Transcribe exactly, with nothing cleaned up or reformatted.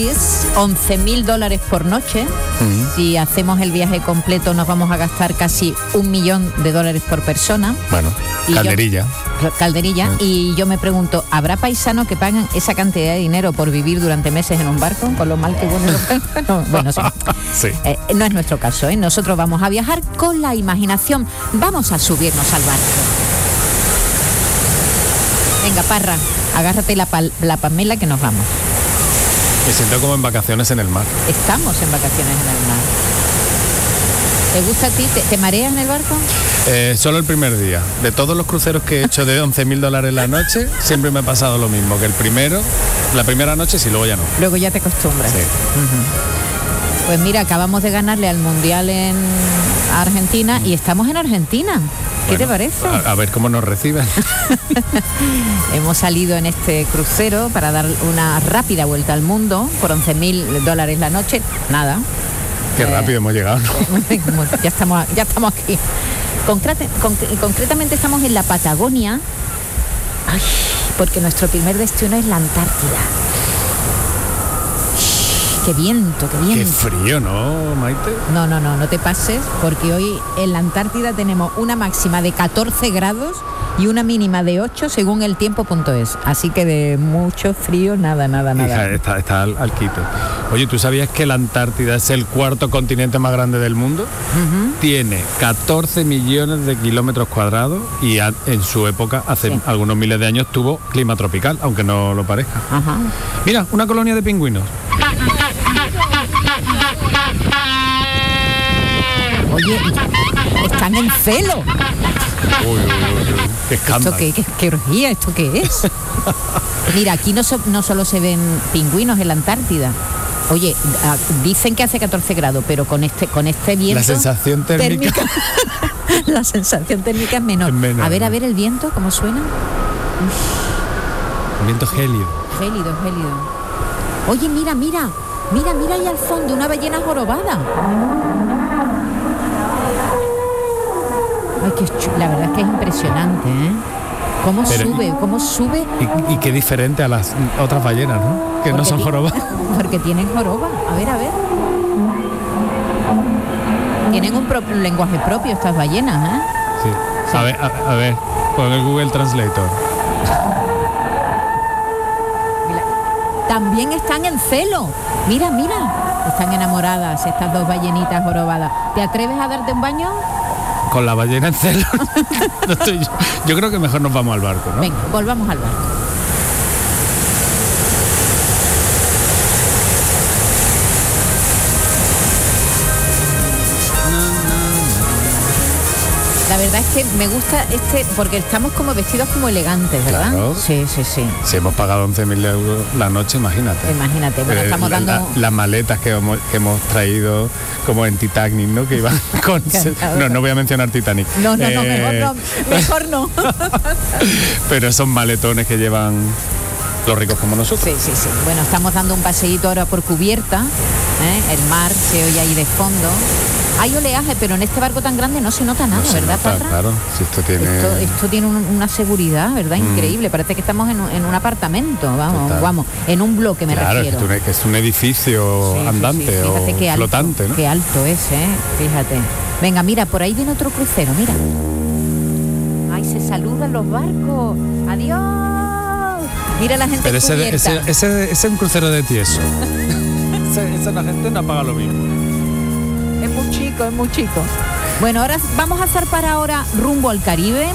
once mil dólares por noche. Uh-huh. Si hacemos el viaje completo nos vamos a gastar casi un millón de dólares por persona. Bueno, y calderilla. Yo, calderilla. Uh-huh. Y yo me pregunto, ¿habrá paisanos que pagan esa cantidad de dinero por vivir durante meses en un barco? Con lo mal que bueno. no, bueno, sí. sí. Eh, no es nuestro caso, ¿eh? Nosotros vamos a viajar con la imaginación. Vamos a subirnos al barco. Venga, Parra, agárrate la, pal- la Pamela que nos vamos. Me siento como en vacaciones en el mar. Estamos en vacaciones en el mar. ¿Te gusta a ti? ¿Te, te mareas en el barco? Eh, solo el primer día. De todos los cruceros que he hecho de once mil dólares la noche, siempre me ha pasado lo mismo, que el primero, la primera noche sí, luego ya no. Luego ya te acostumbras. Sí. Uh-huh. Pues mira, acabamos de ganarle al Mundial en Argentina y estamos en Argentina. ¿Qué bueno, te parece? A, a ver cómo nos reciben. Hemos salido en este crucero para dar una rápida vuelta al mundo por once mil dólares la noche. Nada. Qué eh, rápido hemos llegado, ¿no? ya, estamos, ya estamos aquí. Concrete, conc- concretamente estamos en la Patagonia. Ay, porque nuestro primer destino es la Antártida. Qué viento, qué viento. Qué frío, ¿no, Maite? No, no, no, no te pases, porque hoy en la Antártida tenemos una máxima de catorce grados y una mínima de ocho según el tiempo punto es. Así que de mucho frío, nada, nada, nada. Hija, está, está al, al quite. Oye, ¿tú sabías que la Antártida es el cuarto continente más grande del mundo? Uh-huh. Tiene catorce millones de kilómetros cuadrados y a, en su época, hace sí. algunos miles de años, tuvo clima tropical, aunque no lo parezca. Uh-huh. Mira, una colonia de pingüinos. Oye, están en celo. Uy, uy, uy, qué escándalo. ¿Esto qué, qué, qué orgía? ¿Esto qué es? Mira, aquí no, so, no solo se ven pingüinos en la Antártida. Oye, a, dicen que hace catorce grados, pero con este con este viento... La sensación térmica... térmica la sensación térmica es menor. Es menor. A ver, a ver el viento, ¿cómo suena? Uf. El viento gélido. Gélido, gélido. Oye, mira, mira, mira, mira ahí al fondo, una ballena jorobada. Ay, qué chulo. La verdad es que es impresionante, ¿eh? Cómo Pero, sube, cómo sube. Y, y qué diferente a las otras ballenas, ¿no? Que porque no son jorobas. Porque tienen joroba. A ver, a ver. Tienen un, pro- un lenguaje propio estas ballenas, ¿eh? Sí. sí. A ver, a, a ver, con el Google Translator. También están en celo. Mira, mira. Están enamoradas estas dos ballenitas jorobadas. ¿Te atreves a darte un baño? Con la ballena en celo. No estoy yo. Yo creo que mejor nos vamos al barco, ¿no? Venga, volvamos al barco. La verdad es que me gusta este, porque estamos como vestidos como elegantes, ¿verdad? Claro. Sí, sí, sí. Si hemos pagado once mil euros la noche, imagínate. Imagínate, bueno, estamos la, dando... La, las maletas que hemos, que hemos traído, como en Titanic, ¿no? Que iban con... no, no voy a mencionar Titanic. No, no, eh... no, mejor no. Mejor no. Pero esos maletones que llevan los ricos como nosotros. Sí, sí, sí. Bueno, estamos dando un paseíto ahora por cubierta, ¿eh? El mar se oye ahí de fondo. Hay oleaje, pero en este barco tan grande no se nota nada, no se ¿verdad, nota, Parra? Claro, si esto tiene... Esto, esto tiene un, una seguridad, ¿verdad? Mm. Increíble. Parece que estamos en un, en un apartamento, vamos, Total. vamos, en un bloque me claro, refiero. Claro, que es un edificio sí, andante sí, sí. Fíjate o qué alto, flotante, ¿no? Qué alto es, ¿eh? Fíjate. Venga, mira, por ahí viene otro crucero, mira. Ay, se saludan los barcos. Adiós. Mira la gente Pero ese, ese, ese, ese es un crucero de tieso. ese, esa la gente no paga lo mismo. Es muy chico, es muy chico. Bueno, ahora vamos a zarpar ahora rumbo al Caribe.